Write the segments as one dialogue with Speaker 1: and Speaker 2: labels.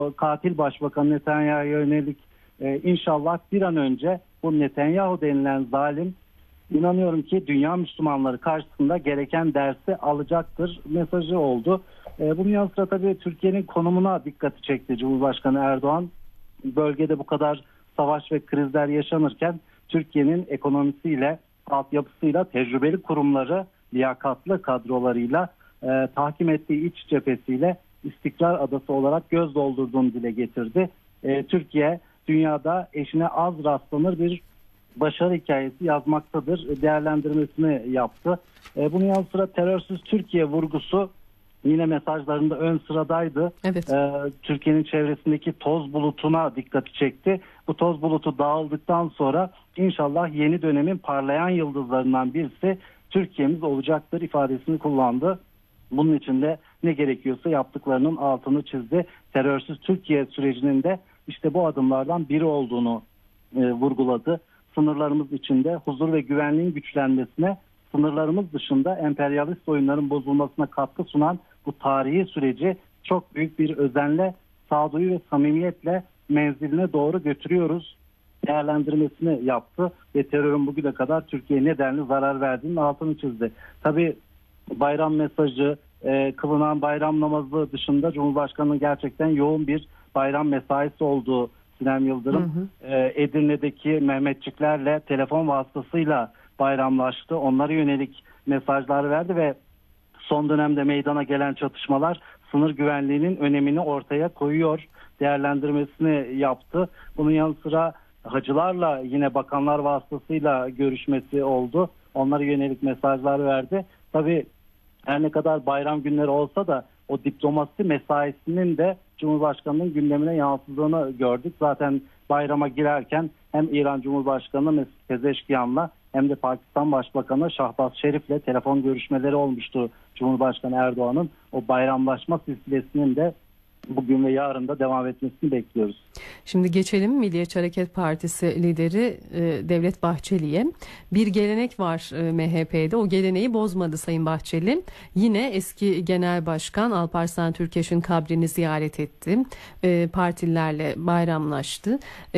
Speaker 1: katil başbakan Netanyahu'ya yönelik inşallah bir an önce bu Netanyahu denilen zalim, inanıyorum ki dünya Müslümanları karşısında gereken dersi alacaktır mesajı oldu. Bunun yanı sıra tabii Türkiye'nin konumuna dikkati çekti Cumhurbaşkanı Erdoğan. Bölgede bu kadar savaş ve krizler yaşanırken Türkiye'nin ekonomisiyle, altyapısıyla, tecrübeli kurumları, liyakatlı kadrolarıyla, tahkim ettiği iç cephesiyle istikrar adası olarak göz doldurduğunu dile getirdi. Türkiye dünyada eşine az rastlanır bir başarı hikayesi yazmaktadır değerlendirmesini yaptı. Bunun yanı sıra terörsüz Türkiye vurgusu yine mesajlarında ön sıradaydı.
Speaker 2: Evet.
Speaker 1: Türkiye'nin çevresindeki toz bulutuna dikkati çekti. Bu toz bulutu dağıldıktan sonra inşallah yeni dönemin parlayan yıldızlarından birisi Türkiye'miz olacaktır ifadesini kullandı. Bunun için de ne gerekiyorsa yaptıklarının altını çizdi. Terörsüz Türkiye sürecinin de işte bu adımlardan biri olduğunu vurguladı. Sınırlarımız içinde huzur ve güvenliğin güçlenmesine, sınırlarımız dışında emperyalist oyunların bozulmasına katkı sunan bu tarihi süreci çok büyük bir özenle, sağduyu ve samimiyetle menziline doğru götürüyoruz değerlendirmesini yaptı ve terörün bugüne kadar Türkiye'ye nedenli zarar verdiğinin altını çizdi. Tabii bayram mesajı, kılınan bayram namazı dışında Cumhurbaşkanı'nın gerçekten yoğun bir bayram mesaisi olduğu Sinem Yıldırım, Edirne'deki Mehmetçiklerle telefon vasıtasıyla bayramlaştı. Onlara yönelik mesajlar verdi ve son dönemde meydana gelen çatışmalar sınır güvenliğinin önemini ortaya koyuyor değerlendirmesini yaptı. Bunun yanı sıra hacılarla yine bakanlar vasıtasıyla görüşmesi oldu. Onlara yönelik mesajlar verdi. Tabii her ne kadar bayram günleri olsa da o diplomasi mesaisinin de Cumhurbaşkanı'nın gündemine yansıdığını gördük. Zaten bayrama girerken hem İran Cumhurbaşkanı Mesut Pezeşkiyan'la hem de Pakistan Başbakanı Şahbaz Şerif'le telefon görüşmeleri olmuştu Cumhurbaşkanı Erdoğan'ın. O bayramlaşma silsilesinin de bugün ve yarın da devam etmesini bekliyoruz.
Speaker 2: Şimdi geçelim Milliyetçi Hareket Partisi lideri Devlet Bahçeli'ye. Bir gelenek var MHP'de. O geleneği bozmadı Sayın Bahçeli. Yine eski Genel Başkan Alparslan Türkeş'in kabrini ziyaret etti. Partililerle bayramlaştı.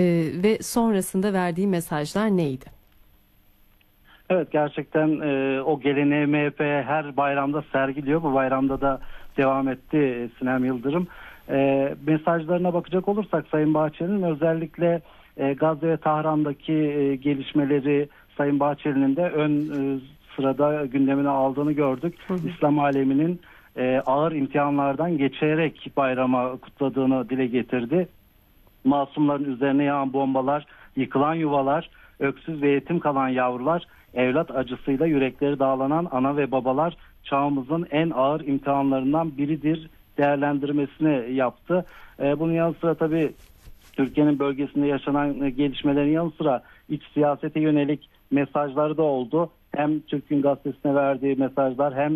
Speaker 2: Ve sonrasında verdiği mesajlar neydi?
Speaker 1: Evet, gerçekten o geleneği MHP her bayramda sergiliyor. Bu bayramda da devam etti Sinem Yıldırım. Mesajlarına bakacak olursak Sayın Bahçeli'nin özellikle Gazze ve Tahran'daki gelişmeleri Sayın Bahçeli'nin de ön sırada gündemine aldığını gördük. İslam aleminin ağır imtihanlardan geçerek bayrama kutladığını dile getirdi. Masumların üzerine yağan bombalar, yıkılan yuvalar, öksüz ve yetim kalan yavrular, evlat acısıyla yürekleri dağlanan ana ve babalar çağımızın en ağır imtihanlarından biridir değerlendirmesini yaptı. Bunun yanı sıra tabii Türkiye'nin bölgesinde yaşanan gelişmelerin yanı sıra iç siyasete yönelik mesajları da oldu. Hem Türk Gün Gazetesi'ne verdiği mesajlar hem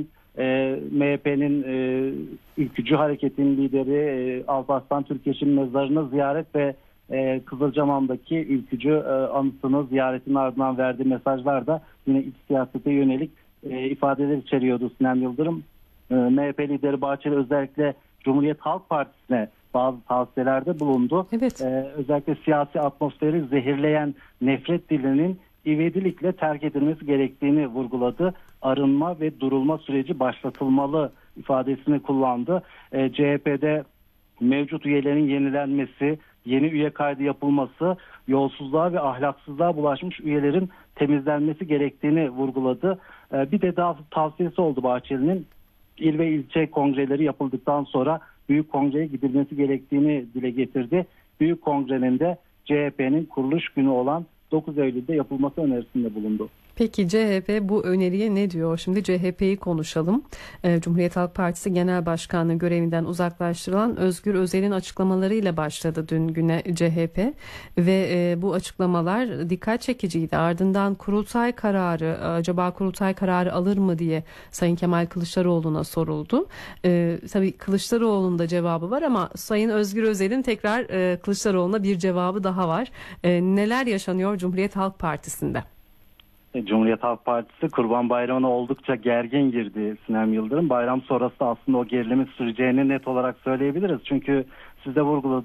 Speaker 1: MHP'nin ülkücü hareketin lideri Alparslan Türkeş'in mezarını ziyaret ve Kızılcamam'daki ülkücü anıtını ziyaretin ardından verdiği mesajlar da yine iç siyasete yönelik ifadeler içeriyordu Sinem Yıldırım. MHP lideri Bahçeli özellikle Cumhuriyet Halk Partisi'ne bazı tavsiyelerde bulundu.
Speaker 2: Evet.
Speaker 1: Özellikle siyasi atmosferi zehirleyen nefret dilinin ivedilikle terk edilmesi gerektiğini vurguladı. Arınma ve durulma süreci başlatılmalı ifadesini kullandı. CHP'de mevcut üyelerin yenilenmesi, yeni üye kaydı yapılması, yolsuzluğa ve ahlaksızlığa bulaşmış üyelerin temizlenmesi gerektiğini vurguladı. Bir de daha tavsiyesi oldu Bahçeli'nin. İl ve ilçe kongreleri yapıldıktan sonra büyük kongreye gidilmesi gerektiğini dile getirdi. Büyük kongrenin de CHP'nin kuruluş günü olan 9 Eylül'de yapılması önerisinde bulundu.
Speaker 2: Peki CHP bu öneriye ne diyor? Şimdi CHP'yi konuşalım. Cumhuriyet Halk Partisi Genel Başkanlığı görevinden uzaklaştırılan Özgür Özel'in açıklamalarıyla başladı dün güne CHP ve bu açıklamalar dikkat çekiciydi. Ardından kurultay kararı, acaba kurultay kararı alır mı diye Sayın Kemal Kılıçdaroğlu'na soruldu. Tabii Kılıçdaroğlu'nun da cevabı var ama Sayın Özgür Özel'in tekrar Kılıçdaroğlu'na bir cevabı daha var. Neler yaşanıyor Cumhuriyet Halk Partisi'nde?
Speaker 1: Cumhuriyet Halk Partisi Kurban Bayramı'na oldukça gergin girdi Sinem Yıldırım. Bayram sonrası aslında o gerilimi süreceğini net olarak söyleyebiliriz. Çünkü siz de vurguladınız.